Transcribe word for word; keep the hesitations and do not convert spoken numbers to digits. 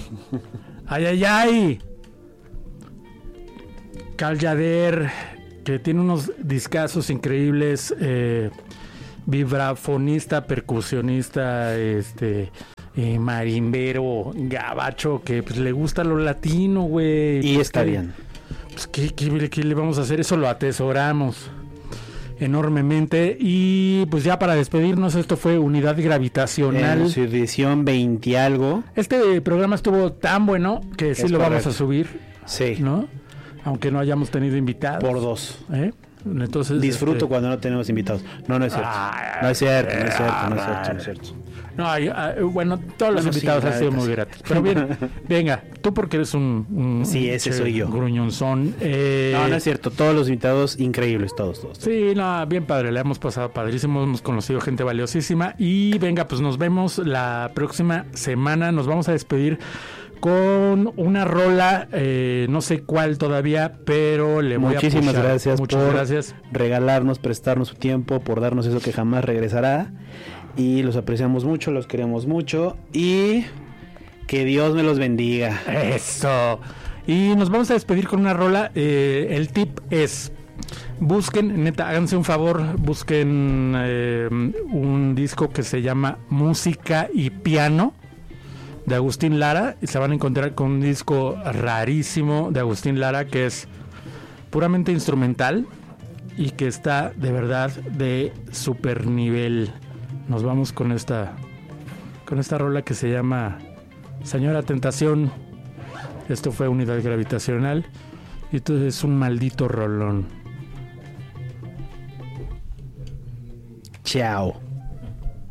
Ay, ay, ay. Cal Yader, que tiene unos discazos increíbles, eh, vibrafonista, percusionista, este, eh, marimbero, gabacho, que pues le gusta lo latino, güey. Y pues, está ¿qué, bien. Pues ¿qué, qué, qué le vamos a hacer? Eso lo atesoramos enormemente. Y pues ya para despedirnos, esto fue Unidad Gravitacional. En su edición veinte y algo. Este programa estuvo tan bueno que sí Es lo correcto. vamos a subir, Sí. ¿no? Aunque no hayamos tenido invitados. Por dos. ¿Eh? Entonces, Disfruto este... cuando no tenemos invitados. No, no es cierto. Ah, no es cierto, no es cierto, no es cierto, no es cierto. No, hay, hay, bueno, todos los Bueno, invitados sí, han sido neta, muy sí. gratis. Pero bien, venga, tú porque eres un... un Sí, ese che, soy yo. gruñonzón. Eh, No, no es cierto. Todos los invitados increíbles, todos, todos. Sí, no, bien padre, le hemos pasado padrísimo, hemos conocido gente valiosísima. Y venga, pues nos vemos la próxima semana. Nos vamos a despedir con una rola, eh, no sé cuál todavía, pero le voy Muchísimas a pushar. gracias Muchas por gracias. regalarnos, prestarnos su tiempo, por darnos eso que jamás regresará. Y los apreciamos mucho, los queremos mucho. Y que Dios me los bendiga. Eso. Y nos vamos a despedir con una rola. Eh, el tip es: busquen, neta, háganse un favor, busquen eh, un disco que se llama Música y Piano de Agustín Lara, y se van a encontrar con un disco rarísimo de Agustín Lara que es puramente instrumental y que está de verdad de super nivel. Nos vamos con esta con esta rola que se llama Señora Tentación. Esto fue Unidad Gravitacional y esto es un maldito rolón. Chao.